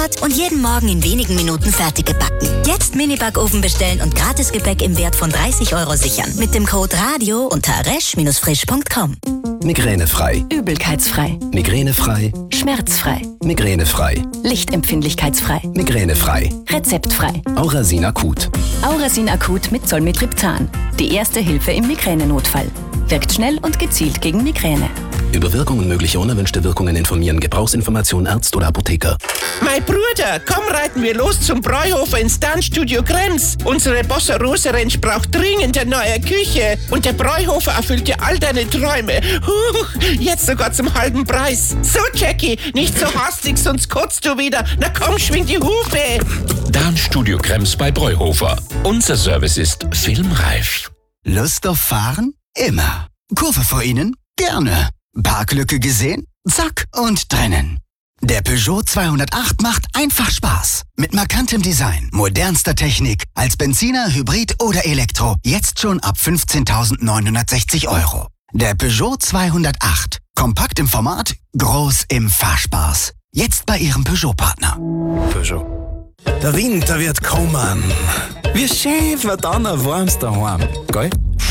Vorrat und jeden Morgen in wenigen Minuten fertig gebacken. Jetzt Mini-Backofen bestellen und Gratisgebäck im Wert von 30 € sichern. Mit dem Code RADIO unter resch-frisch.com. Migränefrei. Übelkeitsfrei. Migränefrei. Schmerzfrei. Migränefrei. Lichtempfindlichkeitsfrei. Migränefrei. Rezeptfrei. Aurasin Akut. Aurasin Akut mit Zolmitriptan. Die erste Hilfe im Migränenotfall. Wirkt schnell und gezielt gegen Migräne. Über Wirkung und mögliche unerwünschte Wirkungen informieren. Gebrauchsinformation Arzt oder Apotheker. Mein Bruder, komm reiten wir los zum Bräuhofer ins Tanzstudio Krems. Unsere Bossa Rosa Ranch braucht dringend eine neue Küche. Und der Bräuhofer erfüllt dir all deine Träume. Jetzt sogar zum halben Preis. So, Jackie, nicht so hastig, sonst kotzt du wieder. Na komm, schwing die Hufe. Tanzstudio Krems bei Bräuhofer. Unser Service ist filmreif. Lust auf Fahren? Immer. Kurve vor Ihnen? Gerne. Parklücke gesehen? Zack und drinnen. Der Peugeot 208 macht einfach Spaß. Mit markantem Design, modernster Technik, als Benziner, Hybrid oder Elektro. Jetzt schon ab 15.960 €. Der Peugeot 208. Kompakt im Format, groß im Fahrspaß. Jetzt bei Ihrem Peugeot-Partner. Peugeot. Der Winter wird kommen. Wie schön wird dann ein warmes daheim, gell?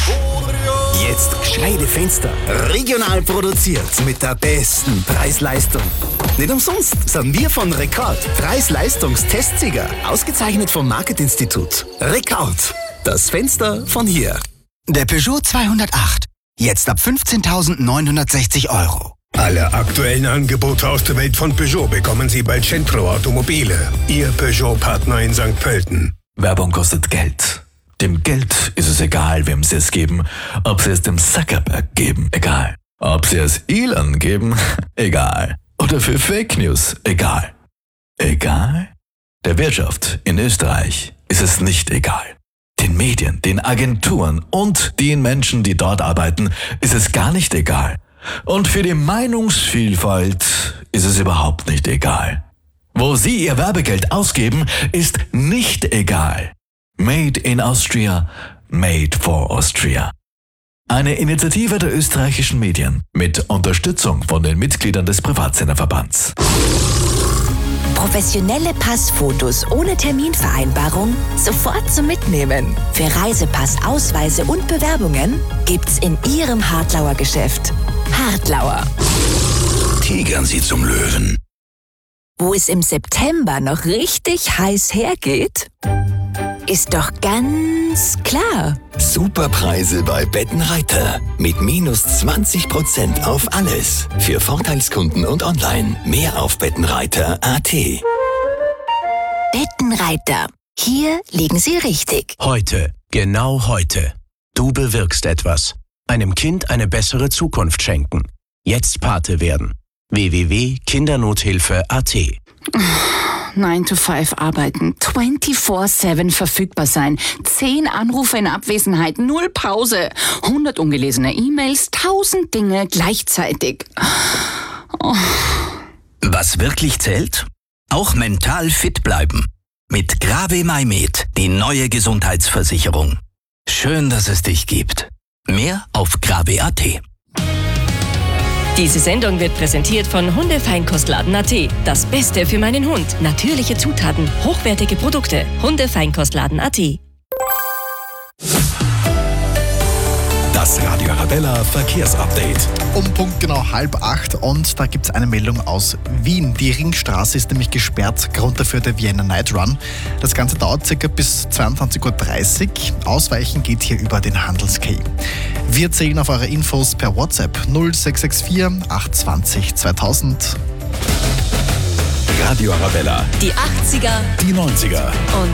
Jetzt gescheite Fenster. Regional produziert mit der besten Preis-Leistung. Nicht umsonst sind wir von Rekord. Preis-Leistungs-Testsieger. Ausgezeichnet vom Marketinstitut. Rekord. Das Fenster von hier. Der Peugeot 208. Jetzt ab 15.960 €. Alle aktuellen Angebote aus der Welt von Peugeot bekommen Sie bei Centro Automobile. Ihr Peugeot-Partner in St. Pölten. Werbung kostet Geld. Dem Geld ist es egal, wem sie es geben. Ob sie es dem Zuckerberg geben, egal. Ob sie es Elon geben, egal. Oder für Fake News, egal. Egal? Der Wirtschaft in Österreich ist es nicht egal. Den Medien, den Agenturen und den Menschen, die dort arbeiten, ist es gar nicht egal. Und für die Meinungsvielfalt ist es überhaupt nicht egal. Wo sie ihr Werbegeld ausgeben, ist nicht egal. Made in Austria, made for Austria. Eine Initiative der österreichischen Medien mit Unterstützung von den Mitgliedern des Privatsenderverbands. Professionelle Passfotos ohne Terminvereinbarung sofort zum Mitnehmen. Für Reisepass, Ausweise und Bewerbungen gibt's in Ihrem Hartlauer Geschäft. Hartlauer. Tigern Sie zum Löwen. Wo es im September noch richtig heiß hergeht, ist doch ganz klar. Superpreise bei Bettenreiter. Mit minus 20% auf alles. Für Vorteilskunden und online. Mehr auf bettenreiter.at. Bettenreiter. Hier liegen Sie richtig. Heute, genau heute. Du bewirkst etwas. Einem Kind eine bessere Zukunft schenken. Jetzt Pate werden. www.kindernothilfe.at. 9 to 5 arbeiten, 24/7 verfügbar sein, 10 Anrufe in Abwesenheit, 0 Pause, 100 ungelesene E-Mails, 1000 Dinge gleichzeitig. Oh. Was wirklich zählt? Auch mental fit bleiben. Mit Grave Maimed, die neue Gesundheitsversicherung. Schön, dass es dich gibt. Mehr auf grave.at. Diese Sendung wird präsentiert von Hundefeinkostladen.at. Das Beste für meinen Hund. Natürliche Zutaten, hochwertige Produkte. Hundefeinkostladen.at. Das Radio Arabella Verkehrsupdate. Um Punkt genau 7:30 und da gibt es eine Meldung aus Wien. Die Ringstraße ist nämlich gesperrt, Grund dafür der Vienna Night Run. Das Ganze dauert ca. bis 22:30 Uhr. Ausweichen geht hier über den Handelsquai. Wir zählen auf eure Infos per WhatsApp 0664 820 2000. Radio Arabella. Die 80er. Die 90er. Und